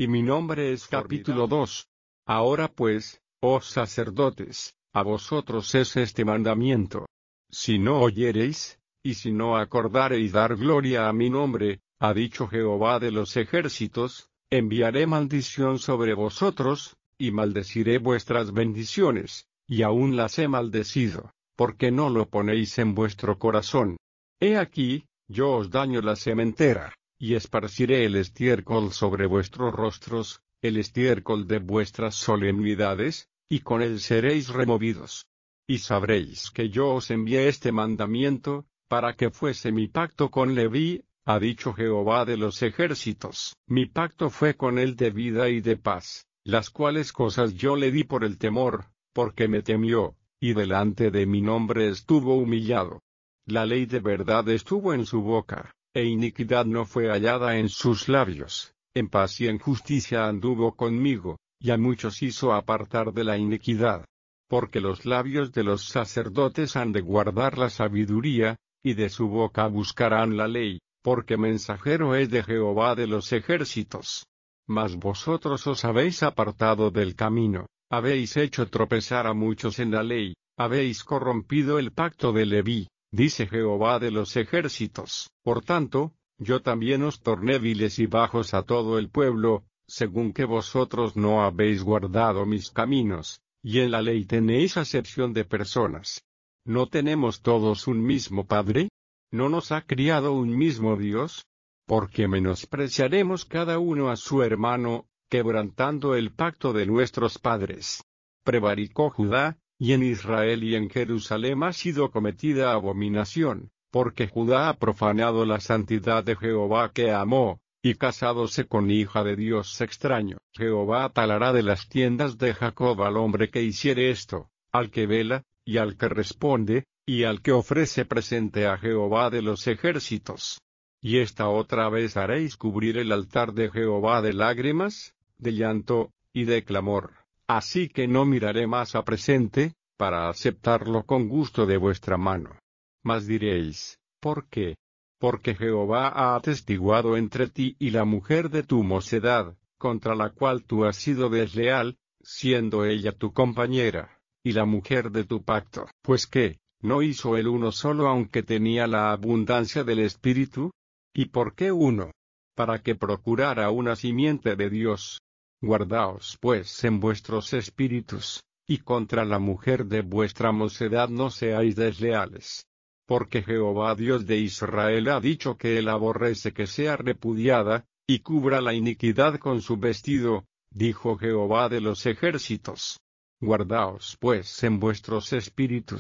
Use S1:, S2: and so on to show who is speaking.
S1: y mi nombre es capítulo 2. Ahora pues, oh sacerdotes, a vosotros es este mandamiento. Si no oyereis, y si no acordareis dar gloria a mi nombre, ha dicho Jehová de los ejércitos, enviaré maldición sobre vosotros, y maldeciré vuestras bendiciones, y aún las he maldecido, porque no lo ponéis en vuestro corazón. He aquí, yo os daño la sementera, y esparciré el estiércol sobre vuestros rostros, el estiércol de vuestras solemnidades, y con él seréis removidos. Y sabréis que yo os envié este mandamiento, para que fuese mi pacto con Leví, ha dicho Jehová de los ejércitos. Mi pacto fue con él de vida y de paz, las cuales cosas yo le di por el temor, porque me temió, y delante de mi nombre estuvo humillado. La ley de verdad estuvo en su boca, e iniquidad no fue hallada en sus labios. En paz y en justicia anduvo conmigo, y a muchos hizo apartar de la iniquidad. Porque los labios de los sacerdotes han de guardar la sabiduría, y de su boca buscarán la ley, porque mensajero es de Jehová de los ejércitos. Mas vosotros os habéis apartado del camino, habéis hecho tropezar a muchos en la ley, habéis corrompido el pacto de Leví, dice Jehová de los ejércitos. Por tanto, yo también os torné viles y bajos a todo el pueblo, según que vosotros no habéis guardado mis caminos, y en la ley tenéis acepción de personas. ¿No tenemos todos un mismo Padre? ¿No nos ha criado un mismo Dios? ¿Por qué menospreciaremos cada uno a su hermano, quebrantando el pacto de nuestros padres? Prevaricó Judá, y en Israel y en Jerusalén ha sido cometida abominación, porque Judá ha profanado la santidad de Jehová que amó, y casádose con hija de Dios extraño. Jehová talará de las tiendas de Jacob al hombre que hiciere esto, al que vela, y al que responde, y al que ofrece presente a Jehová de los ejércitos. Y esta otra vez haréis cubrir el altar de Jehová de lágrimas, de llanto, y de clamor. Así que no miraré más a presente, para aceptarlo con gusto de vuestra mano. Mas diréis, ¿por qué? Porque Jehová ha atestiguado entre ti y la mujer de tu mocedad, contra la cual tú has sido desleal, siendo ella tu compañera, y la mujer de tu pacto. Pues ¿qué? ¿No hizo él uno solo aunque tenía la abundancia del Espíritu? ¿Y por qué uno? Para que procurara una simiente de Dios. Guardaos pues en vuestros espíritus, y contra la mujer de vuestra mocedad no seáis desleales. Porque Jehová Dios de Israel ha dicho que él aborrece que sea repudiada, y cubra la iniquidad con su vestido, dijo Jehová de los ejércitos. Guardaos pues en vuestros espíritus.